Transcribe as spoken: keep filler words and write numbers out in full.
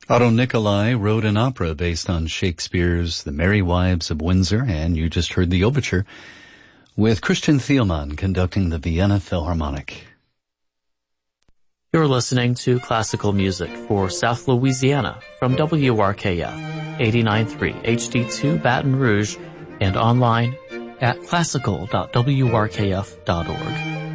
Otto Nicolai wrote an opera based on Shakespeare's The Merry Wives of Windsor, and you just heard the overture with Christian Thielmann conducting the Vienna Philharmonic. You're listening to classical music for South Louisiana from W R K F, eighty-nine point three H D two Baton Rouge, and online at classical dot w r k f dot org.